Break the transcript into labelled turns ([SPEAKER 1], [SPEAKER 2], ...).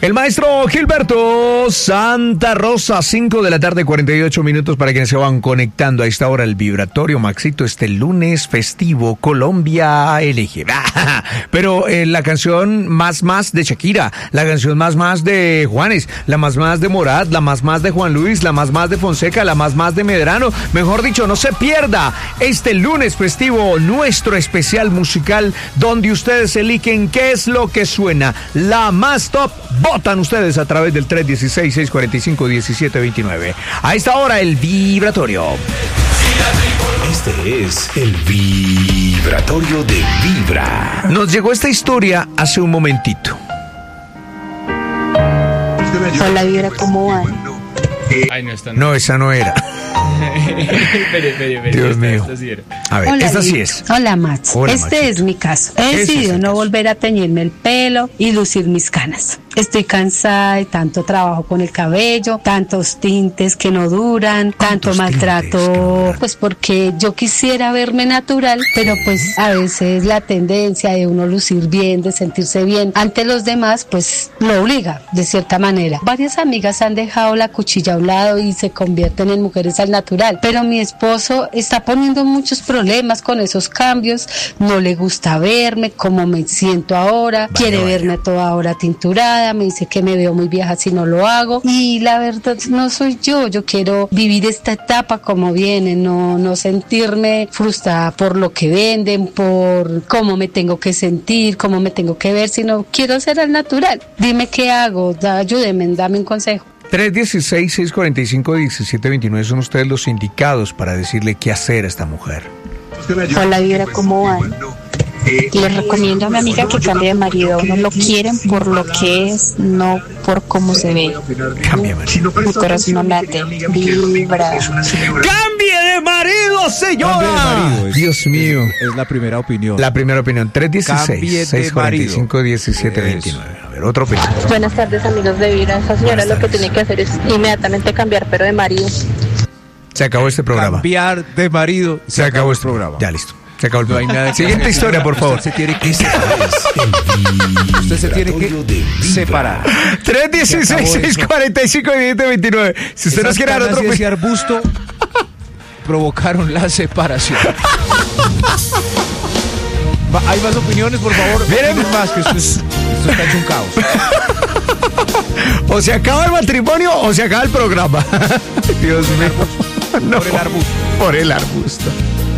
[SPEAKER 1] El maestro Gilberto Santa Rosa, 5 de la tarde, 48 minutos para quienes se van conectando a esta hora el vibratorio. Maxito, este lunes festivo, Colombia elige. Pero la canción más de Shakira, la canción más de Juanes, la más de Morat, la más de Juan Luis, la más de Fonseca, la más de Medrano. Mejor dicho, no se pierda este lunes festivo nuestro especial musical donde ustedes eligen qué es lo que suena. La más top, votan ustedes a través del 316-645-1729. A esta hora el vibratorio.
[SPEAKER 2] Este es el vibratorio de Vibra.
[SPEAKER 1] Nos llegó esta historia hace un momentito.
[SPEAKER 3] Hola, Vibra, ¿cómo van?
[SPEAKER 4] Ay, no, esta
[SPEAKER 1] No, esa no era.
[SPEAKER 4] Espere,
[SPEAKER 1] Dios mío.
[SPEAKER 4] esta sí era.
[SPEAKER 1] A ver,
[SPEAKER 3] Hola,
[SPEAKER 1] esta sí
[SPEAKER 3] Vibra.
[SPEAKER 1] es.
[SPEAKER 3] Hola, Max.
[SPEAKER 1] Hola,
[SPEAKER 3] Este
[SPEAKER 1] Maxito.
[SPEAKER 3] es mi caso. He
[SPEAKER 1] Ese es
[SPEAKER 3] decidido
[SPEAKER 1] el
[SPEAKER 3] no
[SPEAKER 1] caso.
[SPEAKER 3] volver a teñirme el pelo y lucir mis canas. Estoy cansada de tanto trabajo con el cabello, tantos tintes que no duran, tanto
[SPEAKER 1] tintes que no
[SPEAKER 3] maltrato,
[SPEAKER 1] duran?
[SPEAKER 3] pues porque yo quisiera verme natural, pero pues a veces la tendencia de uno lucir bien, de sentirse bien ante los demás, pues lo obliga de cierta manera. Varias amigas han dejado la cuchilla a un lado y se convierten en mujeres al natural, pero mi esposo está poniendo muchos problemas con esos cambios, no le gusta verme como me siento ahora, quiere verme toda hora tinturada, me dice que me veo muy vieja si no lo hago y la verdad no soy yo quiero vivir esta etapa como viene, no sentirme frustrada por lo que venden, por cómo me tengo que sentir, cómo me tengo que ver, sino quiero ser al natural. Dime qué hago, ayúdeme, dame un consejo.
[SPEAKER 1] 316-645-1729 son ustedes los indicados para decirle qué hacer a esta mujer.
[SPEAKER 3] Hola, Vibra, ¿cómo van?
[SPEAKER 5] Les recomiendo a mi amiga que cambie de marido. Uno lo quieren por lo que es, no por cómo se ve.
[SPEAKER 1] Cambie, marido.
[SPEAKER 5] Mi corazón no late. Vibra.
[SPEAKER 1] ¡Cambie de marido, señora!
[SPEAKER 6] Cambie de marido,
[SPEAKER 1] Dios mío.
[SPEAKER 6] Es la primera opinión.
[SPEAKER 1] La primera opinión,
[SPEAKER 6] Cambie de marido.
[SPEAKER 1] 316-645-1729. A ver, otra opinión.
[SPEAKER 5] Buenas tardes, amigos de Vibra. Esa señora
[SPEAKER 1] Buenas
[SPEAKER 5] lo que
[SPEAKER 1] tardes.
[SPEAKER 5] tiene que hacer es inmediatamente cambiar, pero de marido.
[SPEAKER 1] Se acabó este programa.
[SPEAKER 6] Cambiar de marido.
[SPEAKER 1] Se acabó este
[SPEAKER 6] programa.
[SPEAKER 1] Ya, listo. Se acabó el
[SPEAKER 6] No hay
[SPEAKER 1] programa.
[SPEAKER 6] nada que
[SPEAKER 1] Siguiente
[SPEAKER 6] hacer.
[SPEAKER 1] historia, por favor.
[SPEAKER 6] Usted se tiene que
[SPEAKER 2] Este es el
[SPEAKER 6] Usted se tiene
[SPEAKER 2] vibratorio de
[SPEAKER 6] que
[SPEAKER 2] Vibra.
[SPEAKER 6] separar.
[SPEAKER 1] 316-645-1729. Si usted nos
[SPEAKER 6] Esas
[SPEAKER 1] quiere dar
[SPEAKER 6] canas
[SPEAKER 1] otro...
[SPEAKER 6] y ese arbusto provocaron la separación. Hay más opiniones, por favor.
[SPEAKER 1] Miren.
[SPEAKER 6] Miren más, que esto está hecho un caos.
[SPEAKER 1] O se acaba el matrimonio o se acaba el programa. Dios mío. No,
[SPEAKER 6] Por el arbusto.
[SPEAKER 1] Por el arbusto.